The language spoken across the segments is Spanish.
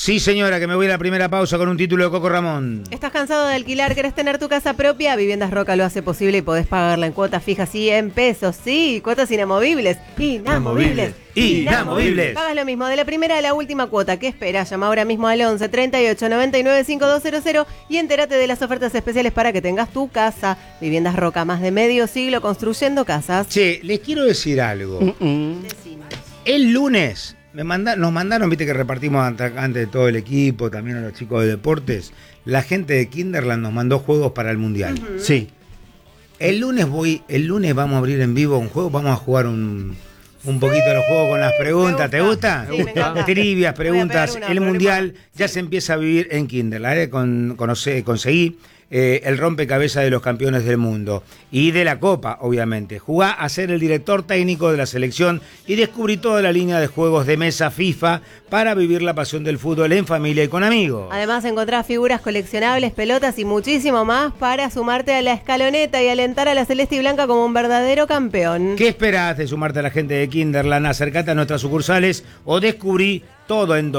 Sí, señora, que me voy a la primera pausa con un título de Coco Ramón. ¿Estás cansado de alquilar? ¿Querés tener tu casa propia? Viviendas Roca lo hace posible y podés pagarla en cuotas fijas y en pesos. Sí, cuotas inamovibles. Inamovibles. Pagas lo mismo de la primera a la última cuota. ¿Qué esperás? Llama ahora mismo al 11 38 99 5200 y entérate de las ofertas especiales para que tengas tu casa. Viviendas Roca, más de medio siglo construyendo casas. Che, les quiero decir algo. El lunes nos mandaron, viste que repartimos antes de todo el equipo, también a los chicos de deportes. La gente de Kinderland nos mandó juegos para el Mundial. Sí. El lunes vamos a abrir en vivo un juego, vamos a jugar un poquito de los juegos con las preguntas. ¿Te gusta? Sí, me encanta. Trivias, preguntas. El Mundial ya Sí. se empieza a vivir en Kinderland. Conseguí el rompecabezas de los campeones del mundo y de la Copa, obviamente. Jugá a ser el director técnico de la selección y descubrí toda la línea de juegos de mesa FIFA para vivir la pasión del fútbol en familia y con amigos. Además encontrás figuras coleccionables, pelotas y muchísimo más para sumarte a la escaloneta y alentar a la Celeste y Blanca como un verdadero campeón. ¿Qué esperás de sumarte a la gente de Kinderland? Acércate a nuestras sucursales o descubrí todo en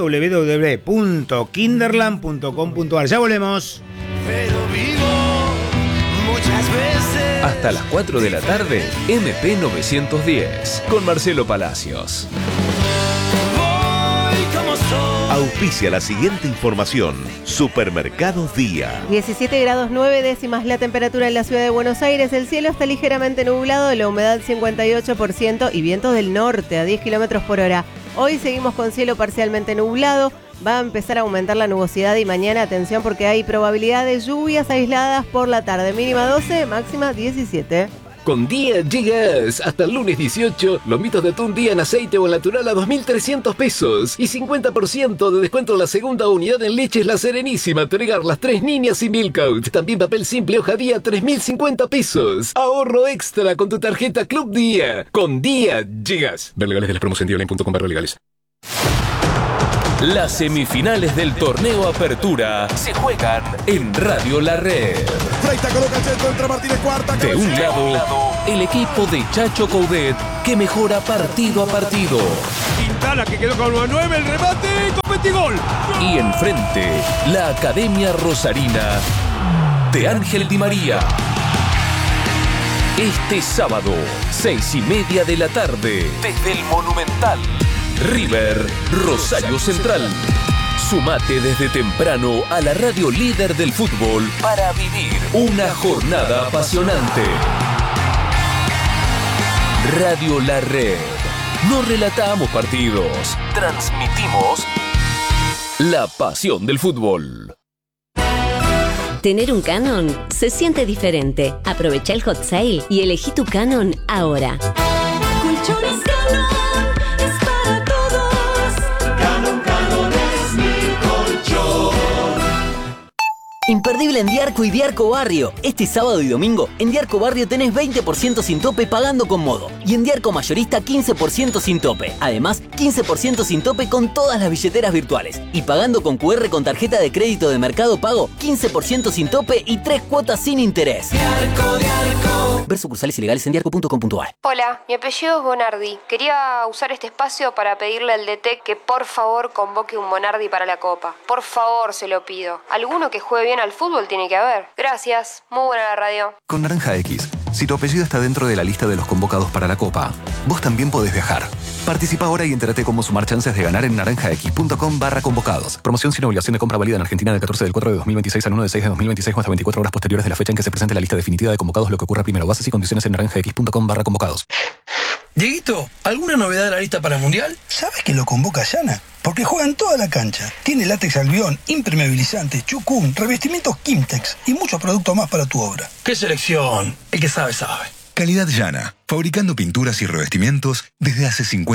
www.kinderland.com.ar. Ya volvemos. Pero vivo muchas veces. Hasta las 4 de la tarde, MP 910, con Marcelo Palacios. Voy como soy. Auspicia la siguiente información. Supermercados Día. 17 grados 9 décimas la temperatura en la ciudad de Buenos Aires. El cielo está ligeramente nublado, la humedad 58% y vientos del norte a 10 kilómetros por hora. Hoy seguimos con cielo parcialmente nublado. Va a empezar a aumentar la nubosidad y mañana, atención, porque hay probabilidad de lluvias aisladas por la tarde. Mínima 12, máxima 17. Con Día llegas hasta el lunes 18, lomitos de atún día en aceite o en natural a 2.300 pesos y 50% de descuento en la segunda unidad en leches La Serenísima, Tregar, Las Tres Niñas y Milkout. También papel simple hoja día 3.050 pesos. Ahorro extra con tu tarjeta Club Día. Con Día llegas. Ver legales de las promos en dioline.com/legales. Las semifinales del torneo Apertura se juegan en Radio La Red. Freita coloca el centro, entra Martínez, cuarta. De un lado, el equipo de Chacho Coudet, que mejora partido a partido. Quintana que quedó con 9, el remate, comete gol. Y enfrente, la Academia Rosarina de Ángel Di María. Este sábado, 6:30 de la tarde, desde el Monumental. River, Rosario Central. Sumate desde temprano a la radio líder del fútbol para vivir una jornada apasionante. Radio La Red. No relatamos partidos, transmitimos la pasión del fútbol. Tener un Canon se siente diferente. Aprovecha el hot sale y elegí tu Canon ahora. Colchones Canon es para todos. Canon es mi colchón. Imperdible en Diarco y Diarco Barrio. Este sábado y domingo, en Diarco Barrio tenés 20% sin tope pagando con Modo. Y en Diarco Mayorista 15% sin tope. Además, 15% sin tope con todas las billeteras virtuales. Y pagando con QR con tarjeta de crédito de Mercado Pago, 15% sin tope y 3 cuotas sin interés. Diarco. Ver sucursales ilegales en diarco.com.ar. Hola, mi apellido es Bonardi. Quería usar este espacio para pedirle al DT que por favor convoque un Bonardi para la Copa. Por favor, se lo pido. Alguno que juegue bien al fútbol tiene que haber. Gracias. Muy buena la radio. Con Naranja X, si tu apellido está dentro de la lista de los convocados para la Copa, vos también podés viajar. Participa ahora y entérate cómo sumar chances de ganar en naranjax.com/convocados. Promoción sin obligación de compra válida en Argentina del 14 del 4 de 2026 al 1 de 6 de 2026 o hasta 24 horas posteriores de la fecha en que se presente la lista definitiva de convocados, lo que ocurra primero. Bases y condiciones en naranjax.com/convocados. Dieguito, ¿alguna novedad de la lista para el Mundial? ¿Sabes que lo convoca Yana? Porque juega en toda la cancha. Tiene látex albión, impermeabilizante, chucún, revestimientos Kimtex y muchos productos más para tu obra. ¡Qué selección! El que sabe, sabe. Calidad Yana, fabricando pinturas y revestimientos desde hace 50